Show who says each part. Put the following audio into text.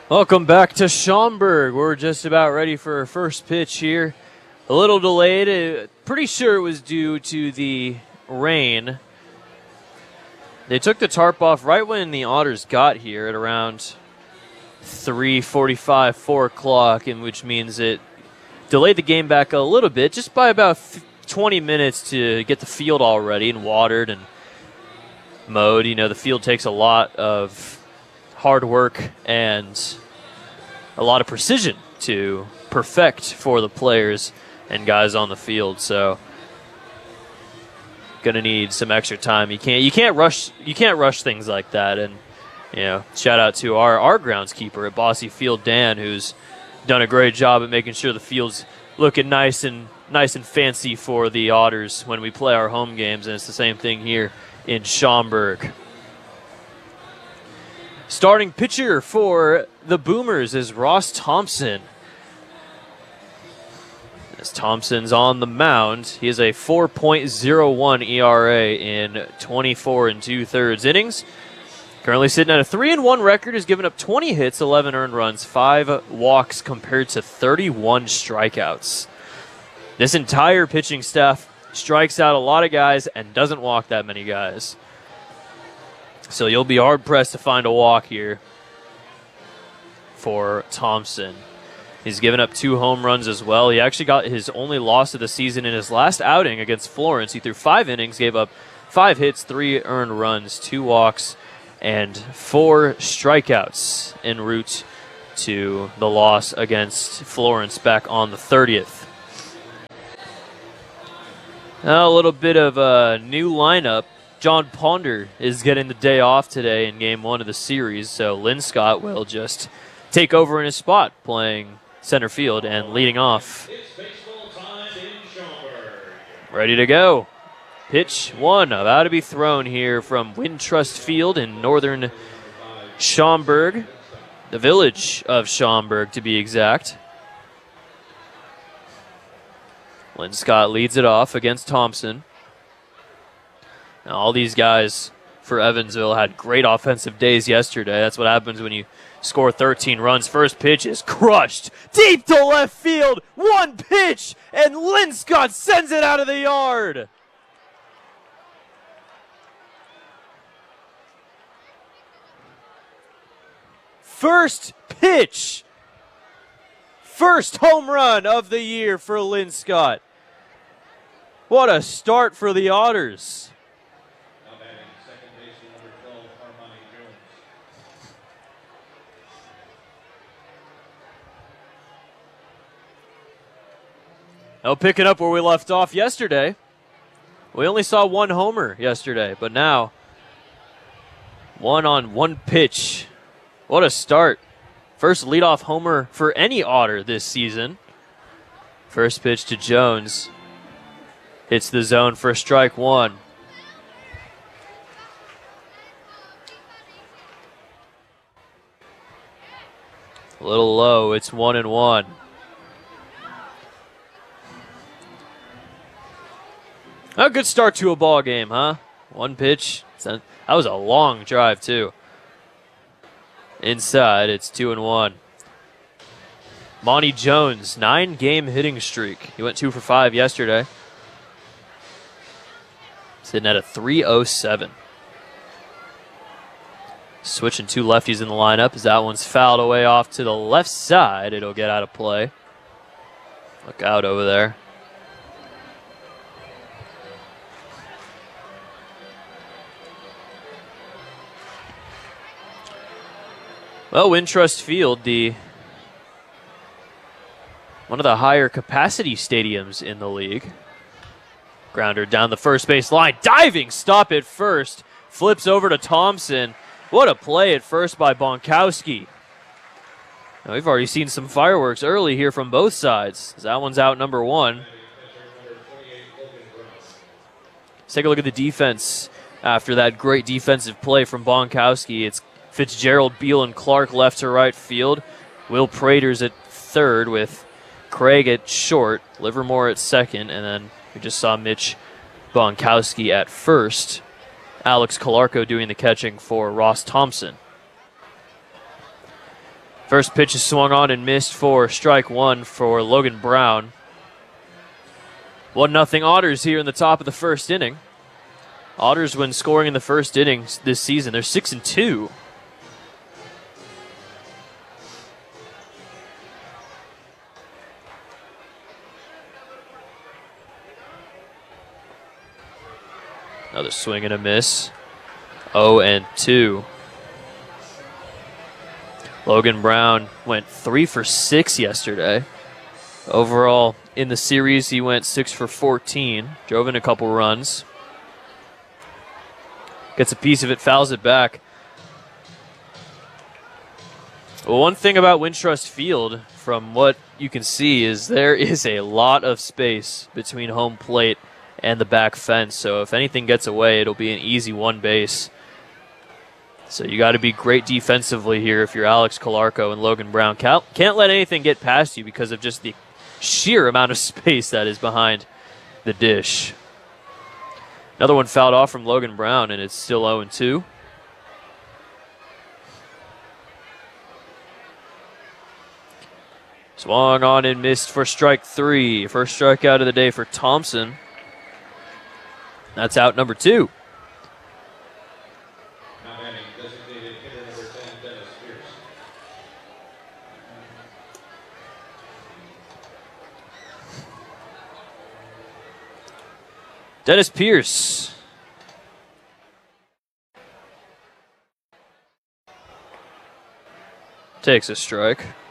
Speaker 1: Welcome back to Schaumburg. We're just about ready for our first pitch here. A little delayed. Pretty sure it was due to the rain. They took the tarp off right when the Otters got here at around 3:45, 4 o'clock, which means it delayed the game back a little bit, just by about 20 minutes to get the field all ready and watered and mowed. You know, the field takes a lot of hard work and a lot of precision to perfect for the players and guys on the field. So, gonna need some extra time. You can't rush things like that. And you know, shout out to our groundskeeper at Bossy Field, Dan, who's done a great job at making sure the field's looking nice and fancy for the Otters when we play our home games. And it's the same thing here in Schaumburg. Starting pitcher for the Boomers is Ross Thompson. As Thompson's on the mound, he has a 4.01 ERA in 24 2/3 innings. Currently sitting at a 3-1 record, has given up 20 hits, 11 earned runs, 5 walks compared to 31 strikeouts. This entire pitching staff strikes out a lot of guys and doesn't walk that many guys. So you'll be hard-pressed to find a walk here for Thompson. He's given up 2 home runs as well. He actually got his only loss of the season in his last outing against Florence. He threw 5 innings, gave up 5 hits, 3 earned runs, 2 walks, and 4 strikeouts en route to the loss against Florence back on the 30th. Now a little bit of a new lineup. John Ponder is getting the day off today in Game 1 of the series, so Lynn Scott will just take over in his spot, playing center field and leading off. Ready to go. Pitch 1 about to be thrown here from Wintrust Field in northern Schaumburg, the village of Schaumburg to be exact. Lynn Scott leads it off against Thompson. Now, all these guys for Evansville had great offensive days yesterday. That's what happens when you score 13 runs. First pitch is crushed deep to left field. One pitch, and Lynn Scott sends it out of the yard. First pitch. First home run of the year for Lynn Scott. What a start for the Otters. Now picking up where we left off yesterday. We only saw 1 homer yesterday, but now 1 on 1 pitch. What a start. First leadoff homer for any Otter this season. First pitch to Jones. Hits the zone for strike 1. A little low. It's 1-1. A good start to a ball game, huh? 1 pitch. That was a long drive, too. Inside, it's 2-1. Monty Jones, 9-game hitting streak. He went 2 for 5 yesterday. Sitting at a 3.07. Switching 2 lefties in the lineup as that one's fouled away off to the left side. It'll get out of play. Look out over there. Well, Wintrust Field, one of the higher capacity stadiums in the league. Grounder down the first base line. Diving stop at first. Flips over to Thompson. What a play at first by Bonkowski. Now, we've already seen some fireworks early here from both sides. That one's out, number 1. Let's take a look at the defense after that great defensive play from Bonkowski. It's Fitzgerald, Beal, and Clark left to right field. Will Praters at third with Craig at short, Livermore at second, and then we just saw Mitch Bonkowski at first. Alex Calarco doing the catching for Ross Thompson. First pitch is swung on and missed for strike one for Logan Brown. 1-0 Otters here in the top of the first inning. Otters, when scoring in the first innings this season, they're 6-2. Another swing and a miss. 0-2. Logan Brown went 3 for 6 yesterday. Overall, in the series, he went 6 for 14. Drove in a couple runs. Gets a piece of it, fouls it back. Well, one thing about Wintrust Field, from what you can see, is there is a lot of space between home plate and the back fence. So if anything gets away, it'll be an easy one base. So you got to be great defensively here if you're Alex Calarco and Logan Brown. Can't let anything get past you because of just the sheer amount of space that is behind the dish. Another one fouled off from Logan Brown, and it's still 0-2. Swung on and missed for strike 3. First strikeout of the day for Thompson. That's out number 2. Dennis Pierce. Takes a strike.